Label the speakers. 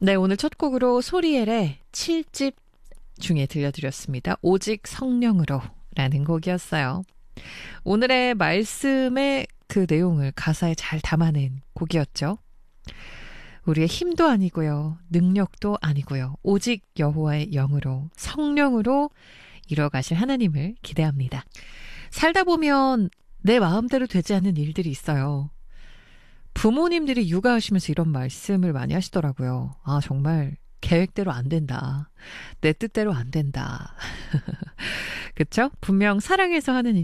Speaker 1: 네, 오늘 첫 곡으로 소리엘의 7집 중에 들려드렸습니다. 오직 성령으로 라는 곡이었어요. 오늘의 말씀의 그 내용을 가사에 잘 담아낸 곡이었죠. 우리의 힘도 아니고요. 능력도 아니고요. 오직 여호와의 영으로, 성령으로 이뤄가실 하나님을 기대합니다. 살다 보면 내 마음대로 되지 않는 일들이 있어요. 부모님들이 육아하시면서 이런 말씀을 많이 하시더라고요. 아, 정말 계획대로 안 된다. 내 뜻대로 안 된다. 그쵸? 분명 사랑해서 하는